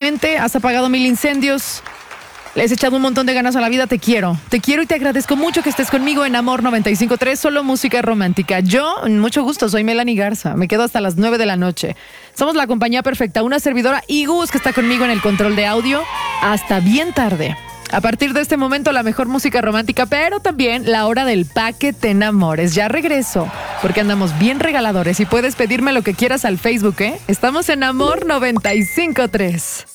excelente, has apagado 1000 incendios, le has echado un montón de ganas a la vida. Te quiero y te agradezco mucho que estés conmigo en Amor 95.3, solo música romántica. Yo, mucho gusto, soy Melanie Garza, me quedo hasta las 9 de la noche. Somos la compañía perfecta, una servidora y Gus que está conmigo en el control de audio hasta bien tarde. A partir de este momento, la mejor música romántica, pero también la hora del pa' que te enamores. Ya regreso, porque andamos bien regaladores y puedes pedirme lo que quieras al Facebook, ¿eh? Estamos en Amor 95.3.